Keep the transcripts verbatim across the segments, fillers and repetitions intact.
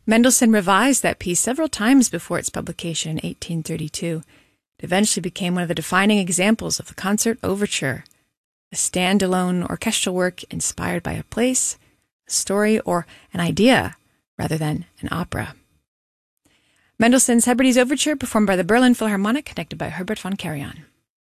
Mendelssohn revised that piece several times before its publication in eighteen thirty-two. It eventually became one of the defining examples of the concert overture, a standalone orchestral work inspired by a place, a story, or an idea, rather than an opera. Mendelssohn's Hebrides Overture, performed by the Berlin Philharmonic, conducted by Herbert von Karajan.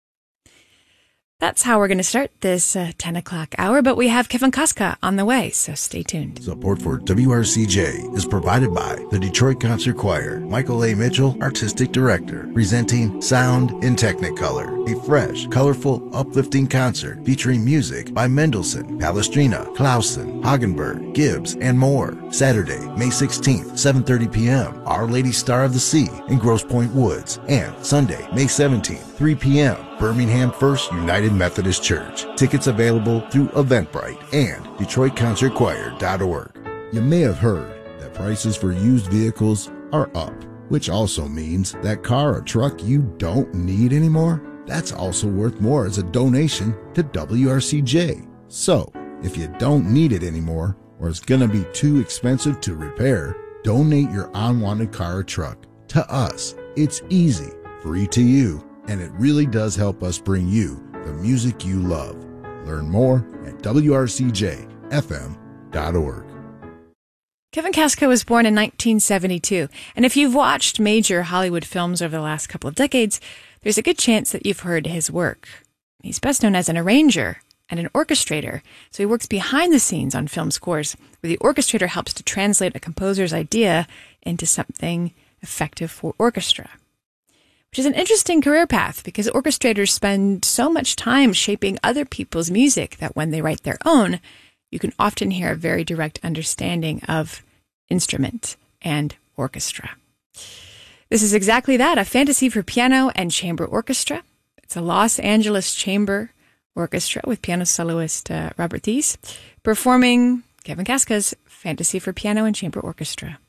That's how we're going to start this uh, ten o'clock hour, but we have Kevin Kaska on the way, so stay tuned. Support for W R C J is provided by the Detroit Concert Choir. Michael A. Mitchell, Artistic Director, presenting Sound in Technicolor, a fresh, colorful, uplifting concert featuring music by Mendelssohn, Palestrina, Clausen, Hagenberg, Gibbs, and more. Saturday, May sixteenth, seven thirty p.m., Our Lady Star of the Sea in Grosse Pointe Woods, and Sunday, May seventeenth, three p.m., Birmingham First United Methodist Church. Tickets available through Eventbrite and Detroit Concert Choir dot org. You may have heard that prices for used vehicles are up, which also means that car or truck you don't need anymore, that's also worth more as a donation to W R C J. So, if you don't need it anymore, or it's going to be too expensive to repair, donate your unwanted car or truck to us. It's easy, free to you, and it really does help us bring you the music you love. Learn more at W R C J F M dot org. Kevin Kaska was born in nineteen seventy-two, and if you've watched major Hollywood films over the last couple of decades, there's a good chance that you've heard his work. He's best known as an arranger and an orchestrator, so he works behind the scenes on film scores, where the orchestrator helps to translate a composer's idea into something effective for orchestra. Which is an interesting career path, because orchestrators spend so much time shaping other people's music that when they write their own, you can often hear a very direct understanding of instrument and orchestra. This is exactly that, a fantasy for piano and chamber orchestra. It's a Los Angeles chamber orchestra with piano soloist uh, Robert Thies performing Kevin Kaska's Fantasy for Piano and Chamber Orchestra.